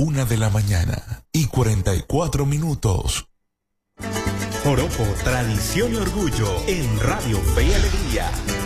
1:44 Joropo, tradición y orgullo en Radio Fe y Alegría.